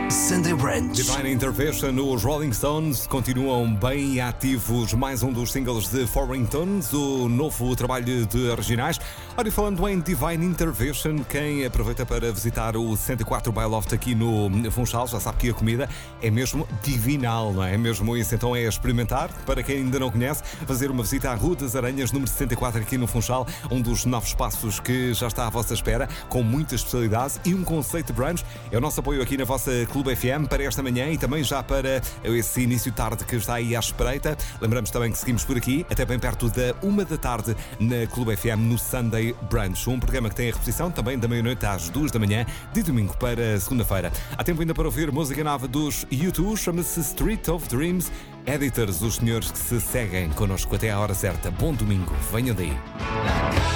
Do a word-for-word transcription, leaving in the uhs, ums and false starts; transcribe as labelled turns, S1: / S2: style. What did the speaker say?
S1: Sunday Brunch.
S2: Divine Intervention, os Rolling Stones continuam bem ativos. Mais um dos singles de Foreign Tones, o novo trabalho de originais. Ora, e falando em Divine Intervention, quem aproveita para visitar o sessenta e quatro by Loft aqui no Funchal, já sabe que a comida é mesmo divinal, não é? É mesmo isso, então é experimentar. Para quem ainda não conhece, fazer uma visita à Rua das Aranhas, número sessenta e quatro aqui no Funchal, um dos novos espaços que já está à vossa espera, com muitas especialidades e um conceito de brunch. É o nosso apoio aqui na vossa Clube F M para esta manhã e também já para esse início de tarde que está aí à espreita. Lembramos também que seguimos por aqui, até bem perto da uma da tarde, na Clube F M, no Sunday Brunch. Um programa que tem a repetição também da meia-noite às duas da manhã, de domingo para segunda-feira. Há tempo ainda para ouvir música nova dos U dois, chama-se Street of Dreams. Editors, os senhores que se seguem connosco até à hora certa. Bom domingo, venham daí.